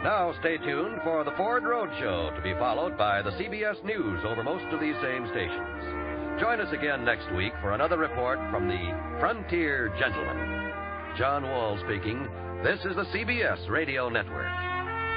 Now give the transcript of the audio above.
Now stay tuned for the Ford Road Show, to be followed by the CBS News over most of these same stations. Join us again next week for another report from the Frontier Gentleman. John Wall speaking. This is the CBS Radio Network.